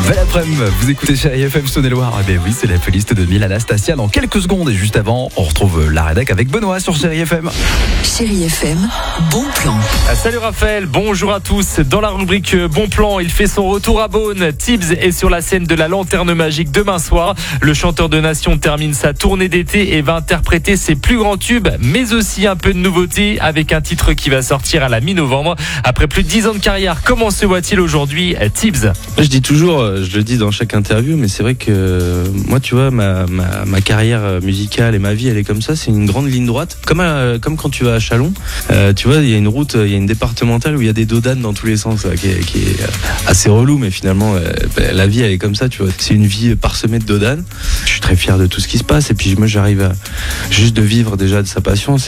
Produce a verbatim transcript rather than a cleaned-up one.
Belle après-midi, vous écoutez Chérie F M Saône-et-Loire. Eh bien oui, c'est la playlist de mille Anastasia dans quelques secondes. Et juste avant, on retrouve la rédac avec Benoît sur Chérie F M. Chérie F M, bon plan. Ah, salut Raphaël, bonjour à tous. Dans la rubrique Bon plan, il fait son retour à Beaune. Tibbs est sur la scène de la Lanterne Magique demain soir. Le chanteur de Nation termine sa tournée d'été et va interpréter ses plus grands tubes, mais aussi un peu de nouveauté avec un titre qui va sortir à la mi-novembre. Après plus de dix ans de carrière, comment se voit-il aujourd'hui, Tibbs? Je dis toujours, je le dis dans chaque interview, mais c'est vrai que moi, tu vois, ma, ma, ma carrière musicale et ma vie, elle est comme ça. C'est une grande ligne droite, comme à, comme quand tu vas à Chalon. Euh, tu vois, il y a une route, il y a une départementale où il y a des dodanes dans tous les sens, là, qui, est, qui est assez relou, mais finalement, euh, la vie, elle est comme ça, tu vois. C'est une vie parsemée de dodanes. Je suis très fier de tout ce qui se passe, et puis moi, j'arrive à juste de vivre déjà de sa passion. C'est